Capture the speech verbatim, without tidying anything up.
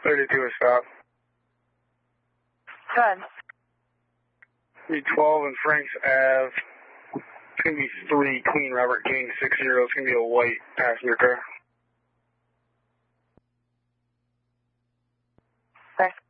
thirty-two is stop. Good. three twelve and Franks Ave. It's going to be three Queen Robert King six zero. It's going to be a white passenger car. Okay.